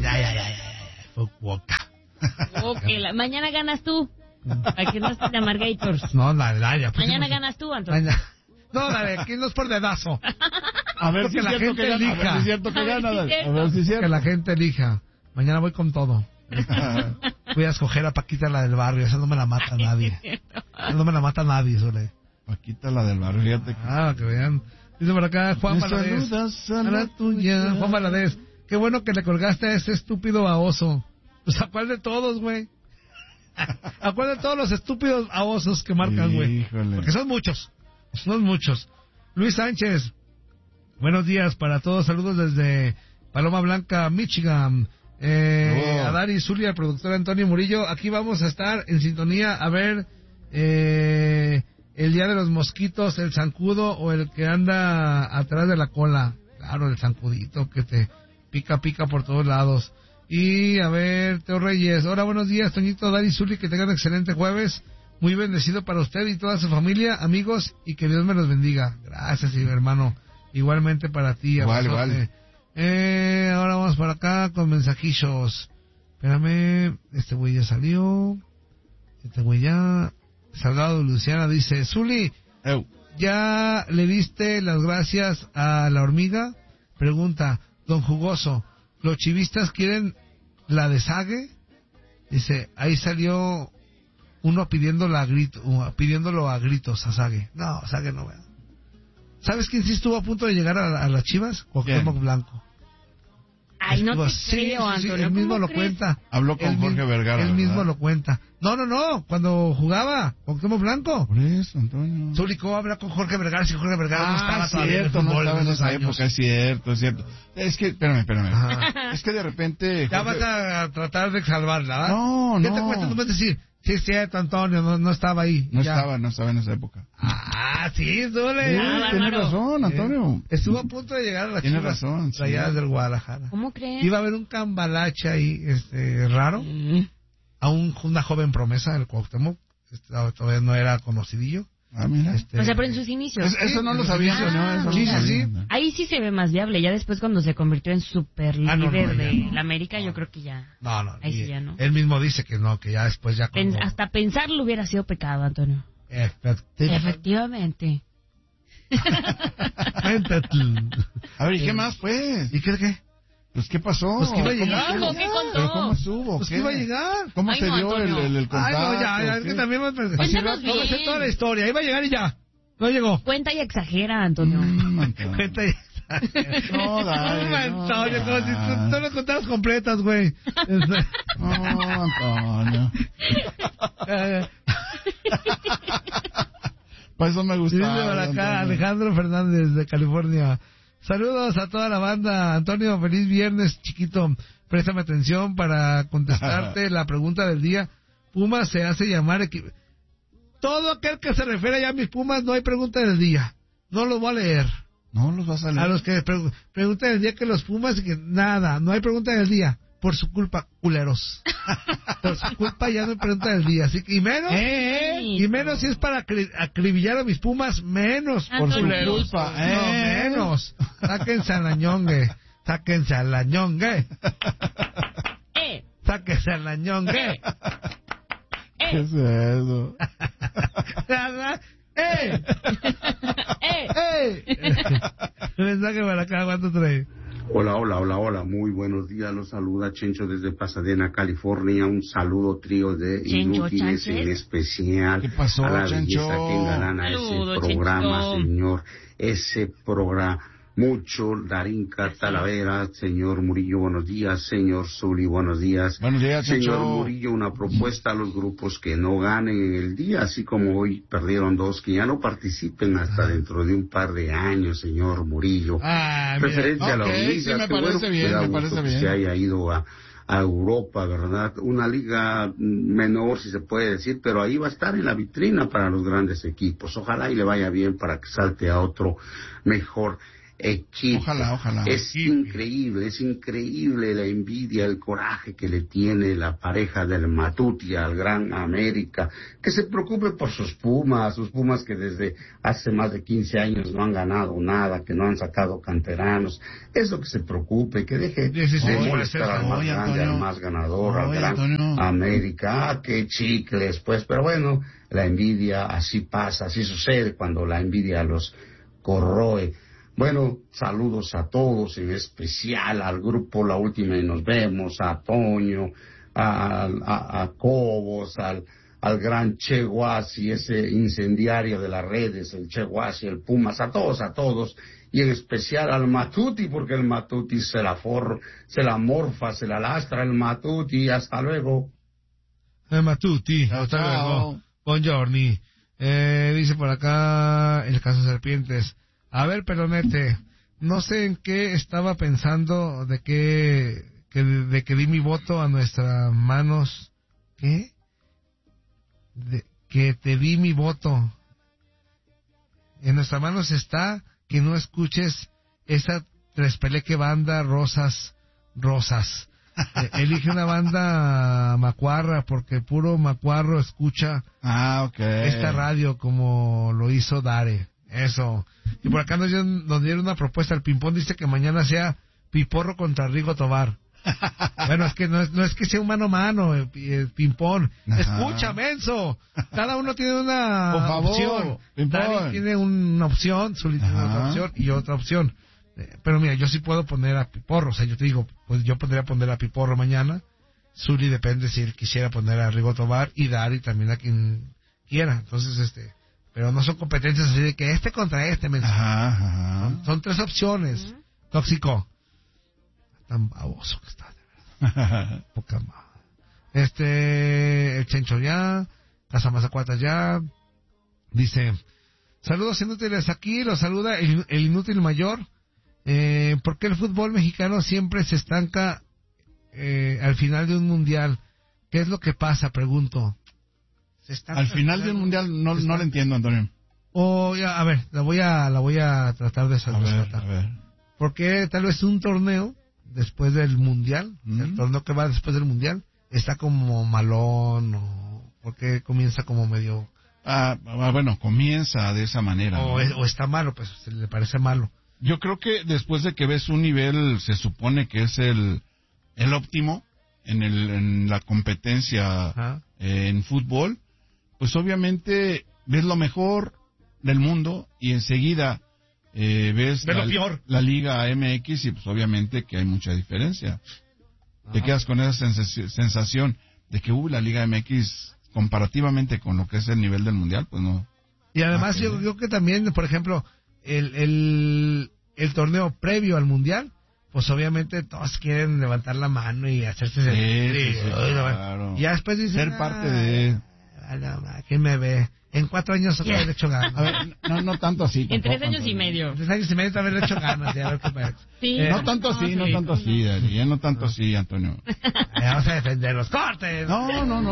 Fukuoka. Ok, mañana ganas tú. Para que no estés de Amargators. No, dale. Mañana ganas tú, Antonio. No, dale, aquí no es por dedazo. A ver si es cierto que gana. A ver si es cierto que gana. A ver si es cierto. Que la gente elija. Mañana voy con todo. Voy a escoger a Paquita, la del barrio. Esa no me la mata nadie. No me la mata nadie, Sole. Paquita, la del barrio, fíjate. Que vean. Dice por acá Juan Valadez. A la tuya. Juan Valadez. Qué bueno que le colgaste a ese estúpido baboso. Pues ¿a cuál de todos, güey? ¿A cuál de todos los estúpidos babosos que marcan, güey? Porque son muchos. Luis Sánchez. Buenos días para todos. Saludos desde Paloma Blanca, Michigan. A Dari Zulia, el productor Antonio Murillo. Aquí vamos a estar en sintonía a ver el día de los mosquitos, el zancudo o el que anda atrás de la cola. Claro, el zancudito que te pica por todos lados. Y a ver, Teo Reyes. Hola, buenos días, Toñito, Dari Zuli, que tengan un excelente jueves. Muy bendecido para usted y toda su familia, amigos, y que Dios me los bendiga. Gracias, hermano. Igualmente para ti. Igual. Ahora vamos por acá con mensajillos. Espérame, este güey ya salió. Salgado Luciana dice, Zuli, ¿ya le diste las gracias a la hormiga? Pregunta, don Jugoso, ¿los chivistas quieren la de Sague? Dice, ahí salió uno pidiéndolo a gritos a Sague. No, Sague no veo. ¿Sabes quién sí estuvo a punto de llegar a las Chivas? Cuauhtémoc Blanco. Ay, no te creo, Antonio. Él mismo lo cuenta. Habló con Jorge Vergara. Él mismo lo cuenta. No, cuando jugaba Cuauhtémoc Blanco. Por eso, Antonio. Zulicó habla con Jorge Vergara, si Jorge Vergara no estaba todavía en el fútbol, no estaba en esa época, es cierto. Es que, espérame. Es que de repente... Ya vas a tratar de salvarla, ¿verdad? No. ¿Qué te cuesta? Tú puedes decir, sí es cierto, Antonio, no estaba ahí. No estaba en esa época. Sí, Zule. Tiene razón, Antonio. Estuvo a punto de llegar a la Tiene Chivas, razón. allá del Guadalajara. ¿Cómo crees? Iba a haber un cambalache ahí, raro. A una joven promesa del Cuauhtémoc. Todavía no era conocidillo. Mira. O sea, pero en sus inicios. Eso no lo sabía, ¿no? Sí. Ahí sí se ve más viable. Ya después cuando se convirtió en super líder de la América, yo creo que ya... No. Ahí sí ya no. Él mismo dice que no, que ya después ya... Hasta pensarlo hubiera sido pecado, Antonio. Efectivamente. A ver, ¿y qué más, pues? ¿Y qué? Pues, ¿qué pasó? Pues que iba a llegar. ¿Qué contó? ¿Pero cómo estuvo? Pues que iba a llegar. ¿Cómo se dio el contacto? Ya, es que también vamos a Cuéntanos bien. hacer toda la historia. Iba a llegar y ya. No llegó. Cuenta y exagera, Antonio. Cuenta y exagera. No, dale. Antonio, como si tú las contaras completas, güey. No, Antonio. Por eso me gusta. Dice por acá Alejandro Fernández de California. Saludos a toda la banda. Antonio, feliz viernes, chiquito. Préstame atención para contestarte la pregunta del día. Pumas se hace llamar todo aquel que se refiere ya a mis Pumas, no hay pregunta del día. No los voy a leer. No los vas a leer. A los que preguntan del día que los Pumas y que nada, no hay pregunta del día. Por su culpa, culeros. Por su culpa ya no hay pregunta del día. Así que, y menos si es para acribillar a mis Pumas, menos por su culpa. No, menos. Sáquense a la ñongue. Sáquense a la ñongue. Sáquense a la ñongue. ¿Qué es eso? Mensaje para acá, ¿cuánto trae? Hola, muy buenos días, los saluda Chencho desde Pasadena, California, un saludo trío de inútiles, en especial ¿Qué pasó, a la Chencho? belleza que engalana Saludo, ese programa, Chencho. señor, ese programa, mucho, Darinka Talavera, señor Murillo, buenos días, señor Zuli, buenos días. Buenos días, Chencho. Señor Murillo, una propuesta a los grupos que no ganen en el día, así como hoy perdieron dos, que ya no participen hasta dentro de un par de años, señor Murillo. Referente a la hormiga, sí, me que bueno, parece bien, que da me gusto parece que bien. se haya ido a Europa, ¿verdad? Una liga menor, si se puede decir, pero ahí va a estar en la vitrina para los grandes equipos. Ojalá y le vaya bien para que salte a otro mejor. equipo. Ojalá. Es increíble la envidia, el coraje que le tiene la pareja del Matute al Gran América, que se preocupe por sus Pumas que desde hace más de 15 años no han ganado nada, que no han sacado canteranos. Eso que se preocupe, que deje de molestar al más grande, al más ganador, al Gran América. Qué chicles, pues, pero bueno, la envidia así pasa, así sucede cuando la envidia los corroe. Bueno, saludos a todos, en especial al grupo La Última y Nos Vemos, a Toño, a Cobos, al gran Che Guasi, ese incendiario de las redes, el Che Guasi, el Pumas, a todos, y en especial al Matute, porque el Matute se la morfa, se la lastra el Matute. Hasta luego. El Matute, hasta luego. Buongiorno. Dice por acá el caso Serpientes. A ver, Pelonete, no sé en qué estaba pensando de que di mi voto a nuestras manos. ¿Qué? Que te di mi voto. En nuestras manos está que no escuches esa trespeleque banda Rosas. Elige una banda macuarra, porque puro macuarro escucha esta radio como lo hizo Dare. Eso. Y por acá nos dieron una propuesta. El Pimpón dice que mañana sea Piporro contra Rigo Tobar. Bueno, es que no es que sea un mano a mano, el Pimpón. Ajá. Escucha, menso. Cada uno tiene una opción. Dani tiene una opción, Zuli tiene otra opción y otra opción. Pero mira, yo sí puedo poner a Piporro. O sea, yo te digo, pues yo podría poner a Piporro mañana. Zuli depende si él quisiera poner a Rigo Tobar, y Dari también a quien quiera. Entonces, pero no son competencias así de que contra mensaje. Son tres opciones. Tóxico. Tan baboso que está, de verdad. Poca madre. El Chencho ya. Casa Mazacuata ya. Dice, saludos inútiles, aquí los saluda el inútil mayor. ¿Por qué el fútbol mexicano siempre se estanca al final de un mundial? ¿Qué es lo que pasa? Pregunto. Al final de un mundial no lo entiendo, Antonio. A ver, la voy a tratar de salvar. A ver. Porque tal vez un torneo después del mundial, el torneo que va después del mundial, está como malón, o porque comienza como medio... Bueno, comienza de esa manera. O está malo, pues se le parece malo. Yo creo que después de que ves un nivel, se supone que es el óptimo en la competencia en fútbol, pues obviamente ves lo mejor del mundo y enseguida ves lo peor. La Liga MX, y pues obviamente que hay mucha diferencia. Te quedas con esa sensación de que la Liga MX comparativamente con lo que es el nivel del mundial, pues no. Y además yo creo que también, por ejemplo, el torneo previo al mundial, pues obviamente todos quieren levantar la mano y hacerse claro. Y ya después dicen, ser parte de... ¿Quién me ve? En 4 años otra vez le echo ganas. A ver, no tanto así. En 3 años y medio. En 3 años y medio otra vez le echo ganas. A ver qué pasa. Sí, no tanto así, Dari, no tanto así, Antonio. Vamos a defender los cortes. No.